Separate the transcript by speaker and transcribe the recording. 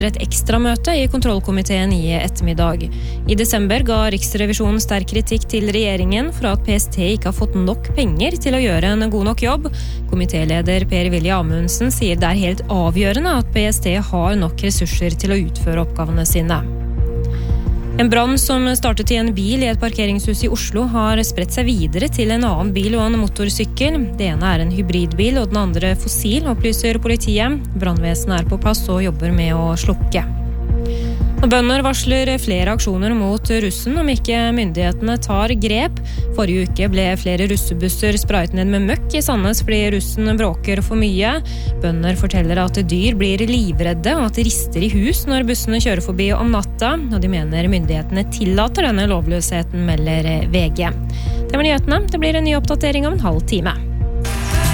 Speaker 1: Et ekstra møte i kontrollkomiteen i ettermiddag. I desember ga Riksrevisjonen sterk kritikk til regjeringen for at PST ikke har fått nok penger til å gjøre en god nok jobb. Komitéleder Per-Willy Amundsen sier det er helt avgjørende at PST har nok ressurser til å utføre oppgavene sine. En brann som startet i en bil i et parkeringshus i Oslo har spredt seg videre til en annen bil og en motorsykkel. Det ene er en hybridbil og den andre fossil, opplyser politiet. Brannvesenet er på plass og jobber med å slukke. Bønder varsler flere aksjoner mot russen om ikke myndighetene tar grep. Forrige uke ble flere russebusser sprayet ned med møkk i Sandnes fordi russen bråker for mye. Bønder forteller at dyr blir livredde og at de rister i hus når bussene kjører forbi om natta, og de mener myndighetene tillater denne lovløsheten, melder VG. Det var nyhetene. Det blir en ny oppdatering om en halv time.